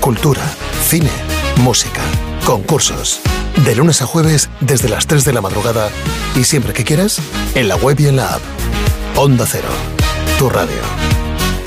cultura, cine, música, concursos. De lunes a jueves desde las 3 de la madrugada y siempre que quieras, en la web y en la app. Onda Cero, tu radio.